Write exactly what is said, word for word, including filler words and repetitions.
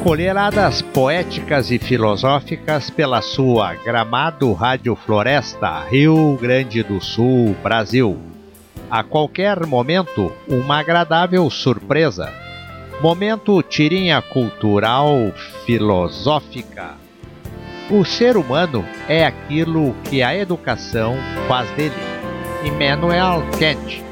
Colheradas poéticas e filosóficas pela sua Gramado Rádio Floresta, Rio Grande do Sul, Brasil. A qualquer momento, uma agradável surpresa. Momento tirinha cultural filosófica. O ser humano é aquilo que a educação faz dele. Immanuel Kant.